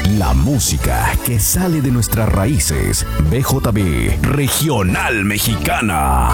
La música que sale de nuestras raíces. BJB Regional Mexicana.